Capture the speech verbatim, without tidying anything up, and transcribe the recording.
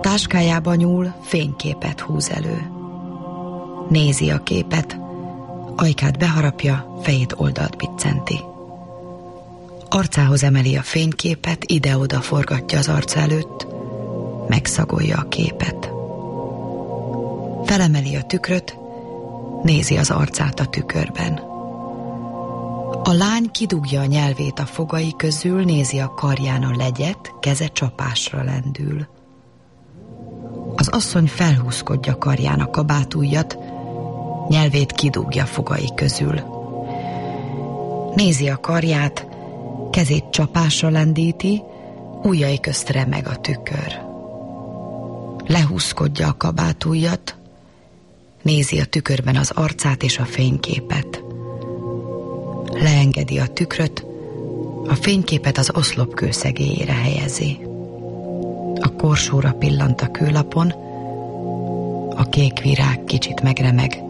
táskájába nyúl, fényképet húz elő. Nézi a képet, ajkát beharapja, fejét oldalt biccenti. Arcához emeli a fényképet, ide-oda forgatja az arca előtt, megszagolja a képet. Felemeli a tükröt, nézi az arcát a tükörben. A lány kidugja a nyelvét a fogai közül, nézi a karján a legyet, keze csapásra lendül. Az asszony felhúzkodja karján a kabátujjat, nyelvét kidugja fogai közül. Nézi a karját, kezét csapásra lendíti, ujjai közt remeg a tükör. Lehúzkodja a kabátujjat, nézi a tükörben az arcát és a fényképet. Leengedi a tükröt, a fényképet az oszlop kőszegélyére helyezi. A korsóra pillant a kőlapon, a kék virág kicsit megremeg,